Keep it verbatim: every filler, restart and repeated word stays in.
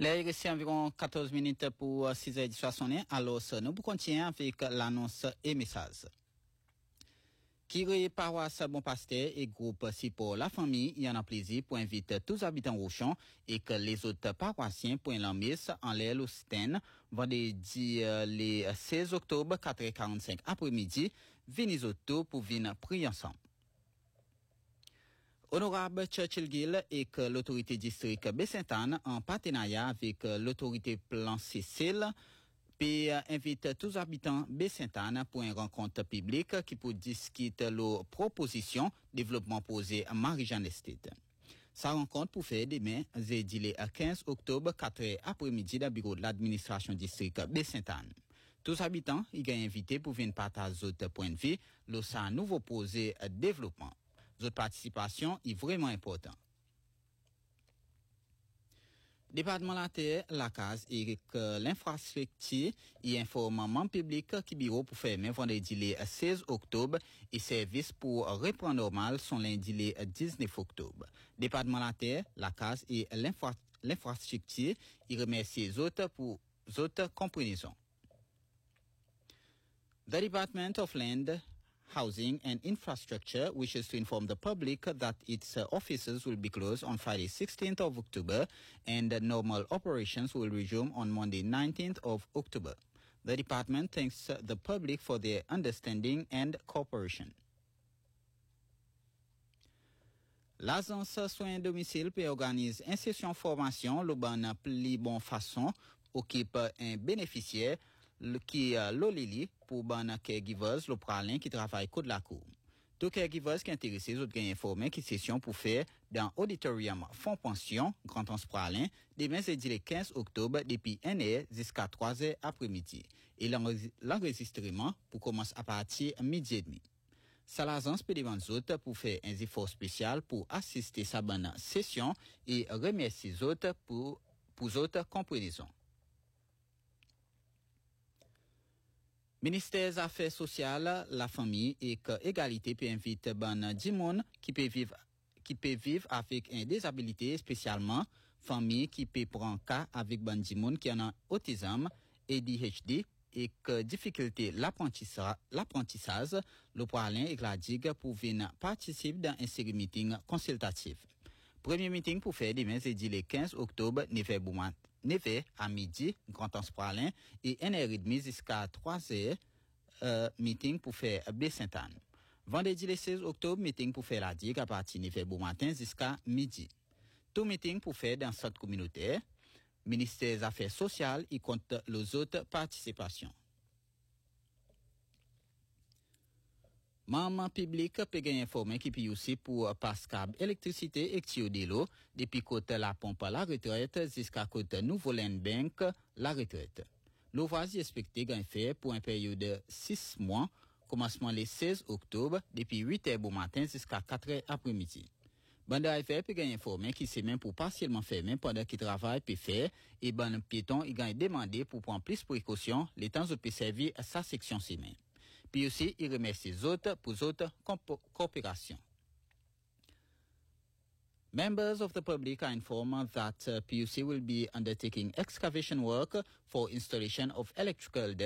Il reste environ quatorze minutes pour six heures du soir sonner. Alors, nous continuons avec l'annonce et message. Qui paroisse Bon Pasteur et groupe Si pour la famille, il y en a plaisir pour inviter tous les habitants Rochon et que les autres paroissiens pour la messe en l'air au Sten, vendredi euh, les seize octobre, quatre heures quarante-cinq après-midi, venez autour pour venir prier ensemble. Honorable Churchill Gill et que l'autorité district Baie-Sainte-Anne, en partenariat avec l'autorité Plan Cécile, puis invite tous les habitants Baie-Sainte-Anne pour une rencontre publique qui peut discuter leurs propositions développement posé à Marie-Jeanne Estate. Sa rencontre pour faire demain, jeudi le quinze octobre, quatre heures après-midi, dans le bureau de l'administration district Baie-Sainte-Anne. Tous les habitants y sont invités pour venir partager d'autres points de vue, le sa nouveau posé développement. Votre participation est vraiment importante. Département de la Terre, la case et que l'infrastructure y informe membre public qui bureau pour fermer vendredi le seize octobre et service pour reprendre normal sont lundi le dix-neuf octobre. Département de la Terre, la case et l'infra, l'infrastructure y remercie les autres pour autres compréhensions. The Department of Land, Housing and Infrastructure wishes to inform the public that its uh, offices will be closed on Friday sixteenth of October and uh, normal operations will resume on Monday nineteenth of October. The department thanks uh, the public for their understanding and cooperation. L'agence soins domicile peut organiser une session formation le bon plus bonne façon occupe un bénéficiaire qui est l'Olili pour ban caregivers le pralin qui travaille côte la cour. Tous caregivers qui intéressés autres gagnent informé qui session pour faire dans auditorium Fonds Pension Grand Anse Pralin demain c'est le quinze octobre depuis une heure jusqu'à trois heures après-midi et l'enregistrement pour commencer à partir midi et demi. Salazans peut demander autres pour faire un effort spécial pour assister sa bonne session et remercier les autres pour pour autres compréhensions. Ministère des Affaires sociales, la famille et que égalité peut inviter ban dix monde qui peut vivre qui peut vivre avec une disabilité, spécialement famille qui peut prendre cas avec ban dix monde qui en a autisme, A D H D et que difficulté l'apprentissage l'apprentissage le problème et la digue pour venir participer dans un série meeting consultatif. Premier meeting pour faire demain c'est le quinze octobre neuf heures neuf heures à midi, Grand Anse Pralin, et une heure trente jusqu'à trois heures, euh, meeting pour faire Baie-Sainte-Anne. Vendredi le seize octobre, meeting pour faire la digue à partir de neuf heures bon matin jusqu'à midi. Tout meeting pour faire dans le centre communautaire, ministère des Affaires sociales et compte les autres participations. Maman public peut gagner informé qui peut aussi pour Pascab électricité et Tio de l'eau depuis côté la pompe à la retraite jusqu'à côté Nouveau Land Bank la retraite. L'ouvrage est expecté gagner fait pour une période de six mois, commencement le seize octobre depuis huit heures bon matin jusqu'à quatre heures après-midi. Bande affaire peut gagner informé qui c'est même pour partiellement fermer pendant qu'il travaille peut faire et bande piéton il gagne demandé pour prendre plus de précautions les temps où peut servir à sa section semaine. Puis aussi, il remercie les autres pour d'autres coopérations. Members of the public are informed that uh, P U C will be undertaking excavation work for installation of electrical